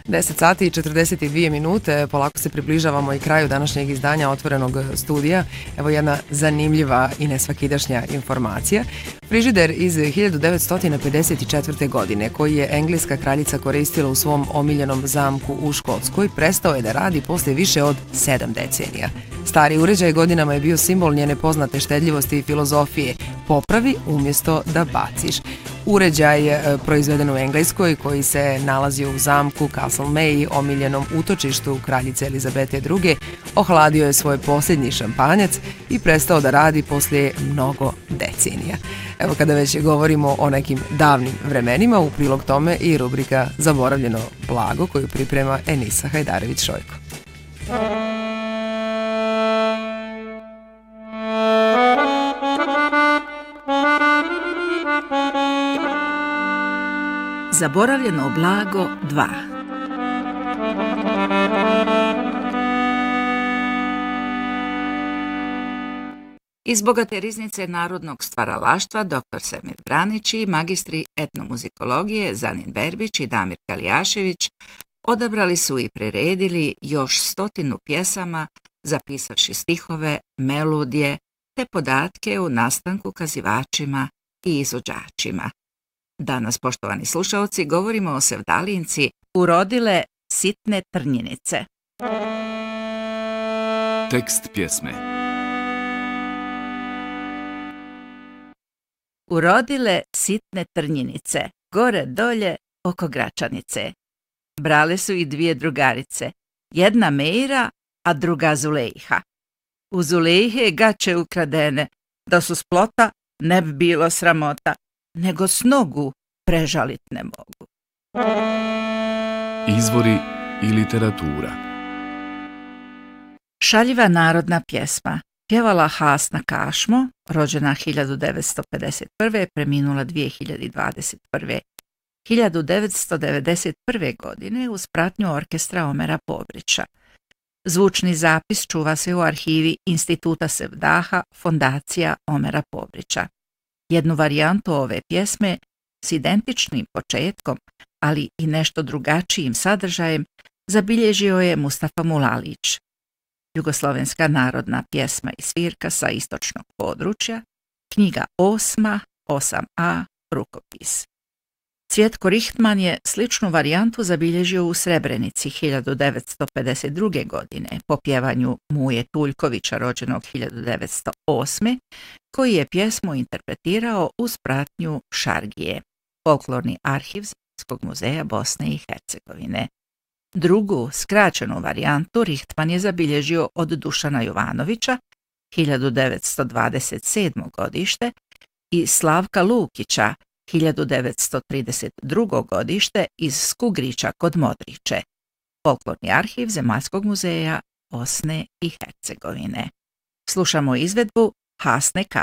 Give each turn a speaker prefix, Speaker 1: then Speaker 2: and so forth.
Speaker 1: 10 sati i 42 minute, polako se približavamo i kraju današnjeg izdanja Otvorenog studija. Evo jedna zanimljiva i nesvakidašnja informacija. Frižider iz 1954. godine, koji je engleska kraljica koristila u svom omiljenom zamku u Škotskoj, prestao je da radi poslije više od 7 decenija. Stari uređaj godinama je bio simbol njene poznate štedljivosti i filozofije popravi umjesto da baciš. Uređaj proizveden u Engleskoj, koji se nalazio u zamku Castle May, omiljenom utočištu kraljice Elizabete II, ohladio je svoj posljednji šampanjac i prestao da radi poslije mnogo decenija. Evo, kada već govorimo o nekim davnim vremenima, u prilog tome i rubrika Zaboravljeno blago, koju priprema Enisa Hajdarević-Šojko.
Speaker 2: Zaboravljeno blago 2. Iz bogate riznice narodnog stvaralaštva dr. Semir Branić i magistri etnomuzikologije Zanin Berbić i Damir Kalijašević odabrali su i priredili još 100 pjesama, zapisavši stihove, melodije te podatke o nastanku kazivačima i izvođačima. Danas, poštovani slušalci, govorimo o sevdalinci Urodile sitne trnjenice.
Speaker 3: Tekst pjesme.
Speaker 2: Urodile sitne trnjenice, gore dolje oko Gračanice. Brale su i 2 drugarice, jedna Meira, a druga Zulejha. U Zulejhe gaće ukradene, da su s plota ne bi bilo sramota, nego s nogu prežalit ne mogu.
Speaker 3: Izvori i literatura.
Speaker 2: Šaljiva narodna pjesma. Pjevala Hasna Kašmo, rođena 1951. preminula 2021. 1991. godine uz pratnju orkestra Omera Pobrića. Zvučni zapis čuva se u arhivi Instituta Sevdaha, Fondacija Omera Pobrića. Jednu varijantu ove pjesme s identičnim početkom, ali i nešto drugačijim sadržajem, zabilježio je Mustafa Mulalić. Jugoslovenska narodna pjesma i svirka sa istočnog područja, knjiga 8, 8a, rukopis. Cvjetko Richtman je sličnu varijantu zabilježio u Srebrenici 1952. godine po pjevanju Muje Tuljkovića, rođenog 1908. koji je pjesmu interpretirao uz pratnju Šargije, folklorni arhiv Zimskog muzeja Bosne i Hercegovine. Drugu, skraćenu varijantu Richtman je zabilježio od Dušana Jovanovića, 1927. godište, i Slavka Lukića, 1932. godište iz Skugrića kod Modriče, folklorni arhiv Zemaljskog muzeja Bosne i Hercegovine. Slušamo izvedbu Hasne Kašmo.